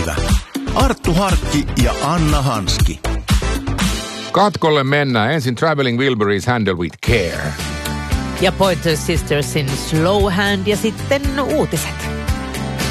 iltapäivä. Arttu Harkki ja Anna Hanski. Katkolle mennään. Ensin Traveling Wilburys Handle with Care. Ja Pointer Sistersin Slow Hand ja sitten uutiset.